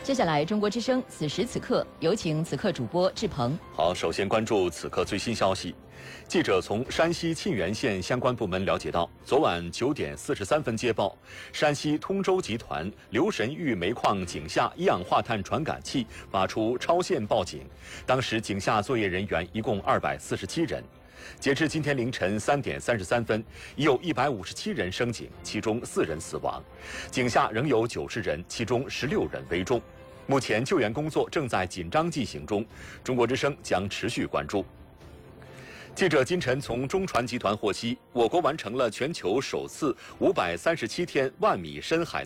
接下来，中国之声此时此刻，有请此刻主播志鹏。 好，首先关注此刻最新消息。记者从山西沁源县相关部门了解到，昨晚9点43分接报，山西通州集团留神峪煤矿井下一氧化碳传感器发出超限报警，当时井下作业人员一共247人。截至今天凌晨3点33分，已有157人升井，其中4人死亡，井下仍有90人，其中16人危重。目前救援工作正在紧张进行中，中国之声将持续关注。记者今晨从中船集团获悉，我国完成了全球首次537天万米深海